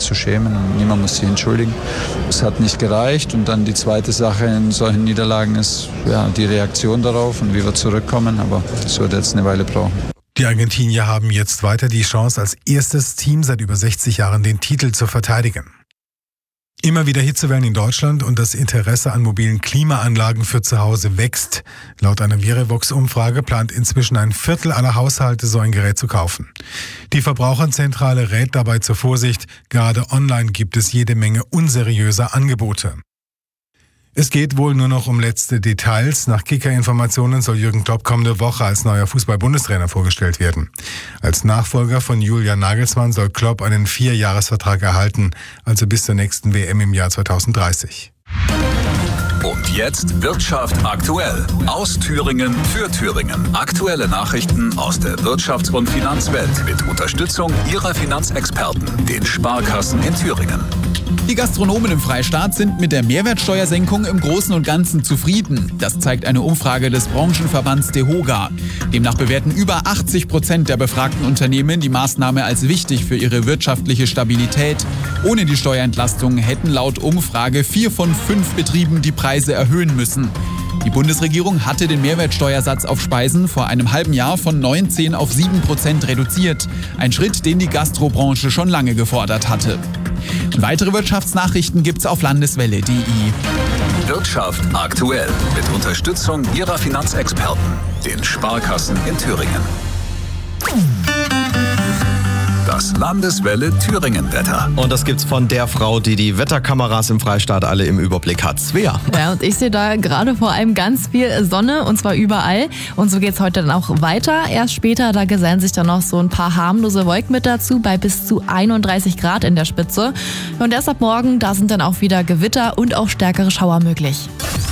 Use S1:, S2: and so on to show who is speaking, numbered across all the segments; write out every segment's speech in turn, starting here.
S1: zu schämen und niemand muss sich entschuldigen. Es hat nicht gereicht und dann die zweite Sache in solchen Niederlagen ist die Reaktion darauf und wie wir zurückkommen, aber das wird jetzt eine Weile brauchen.
S2: Die Argentinier haben jetzt weiter die Chance, als erstes Team seit über 60 Jahren den Titel zu verteidigen. Immer wieder Hitzewellen in Deutschland und das Interesse an mobilen Klimaanlagen für zu Hause wächst. Laut einer Verivox-Umfrage plant inzwischen ein Viertel aller Haushalte, so ein Gerät zu kaufen. Die Verbraucherzentrale rät dabei zur Vorsicht. Gerade online gibt es jede Menge unseriöser Angebote. Es geht wohl nur noch um letzte Details. Nach Kicker-Informationen soll Jürgen Klopp kommende Woche als neuer Fußball-Bundestrainer vorgestellt werden. Als Nachfolger von Julian Nagelsmann soll Klopp einen 4-Jahres-Vertrag erhalten, also bis zur nächsten WM im Jahr 2030.
S3: Und jetzt Wirtschaft aktuell. Aus Thüringen für Thüringen. Aktuelle Nachrichten aus der Wirtschafts- und Finanzwelt mit Unterstützung Ihrer Finanzexperten, den Sparkassen in Thüringen.
S4: Die Gastronomen im Freistaat sind mit der Mehrwertsteuersenkung im Großen und Ganzen zufrieden. Das zeigt eine Umfrage des Branchenverbands DEHOGA. Demnach bewerten über 80% der befragten Unternehmen die Maßnahme als wichtig für ihre wirtschaftliche Stabilität. Ohne die Steuerentlastung hätten laut Umfrage 4 von 5 Betrieben die Preise erhöhen müssen. Die Bundesregierung hatte den Mehrwertsteuersatz auf Speisen vor einem halben Jahr von 19 auf 7% reduziert. Ein Schritt, den die Gastrobranche schon lange gefordert hatte. Und weitere Wirtschaftsnachrichten gibt's auf landeswelle.de.
S3: Wirtschaft aktuell mit Unterstützung Ihrer Finanzexperten, den Sparkassen in Thüringen. Das Landeswelle Thüringen-Wetter.
S5: Und das gibt's von der Frau, die die Wetterkameras im Freistaat alle im Überblick hat. Svea.
S6: Ja, und ich sehe da gerade vor allem ganz viel Sonne und zwar überall. Und so geht's heute dann auch weiter. Erst später, da gesellen sich dann noch so ein paar harmlose Wolken mit dazu, bei bis zu 31 Grad in der Spitze. Und erst ab morgen, da sind dann auch wieder Gewitter und auch stärkere Schauer möglich.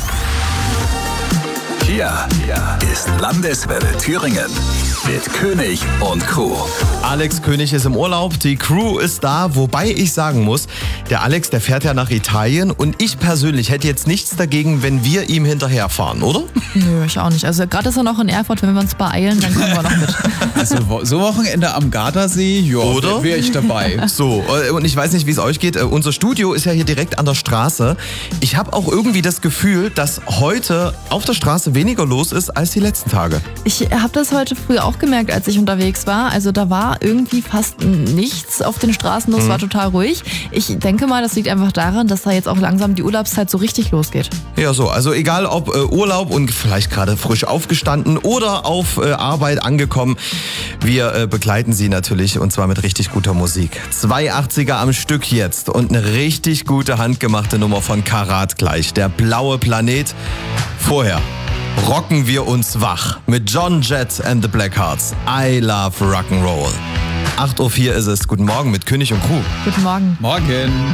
S3: Hier ist Landeswelle Thüringen mit König und Crew.
S5: Alex König ist im Urlaub, die Crew ist da, wobei ich sagen muss, der Alex, der fährt ja nach Italien und ich persönlich hätte jetzt nichts dagegen, wenn wir ihm hinterherfahren, oder?
S6: Nö, ich auch nicht. Also gerade ist er noch in Erfurt, wenn wir uns beeilen, dann kommen wir noch mit.
S4: Also so Wochenende am Gardasee, ja,
S5: oder?
S4: Wäre ich dabei.
S5: So, und ich weiß nicht, wie es euch geht. Unser Studio ist ja hier direkt an der Straße. Ich habe auch irgendwie das Gefühl, dass heute auf der Straße weniger los ist als die letzten Tage.
S6: Ich habe das heute früh auch gemerkt, als ich unterwegs war. Also da war irgendwie fast nichts auf den Straßen, es war total ruhig. Ich denke mal, das liegt einfach daran, dass da jetzt auch langsam die Urlaubszeit so richtig losgeht.
S5: Ja, so. Also egal ob Urlaub und vielleicht gerade frisch aufgestanden oder auf Arbeit angekommen, wir begleiten Sie natürlich und zwar mit richtig guter Musik. 2 80er am Stück jetzt und eine richtig gute handgemachte Nummer von Karat gleich. Der blaue Planet. Vorher rocken wir uns wach mit John Jett and the Blackhearts. I love Rock'n'Roll. 8:04 Uhr ist es. Guten Morgen mit König und Crew.
S6: Guten Morgen.
S4: Morgen.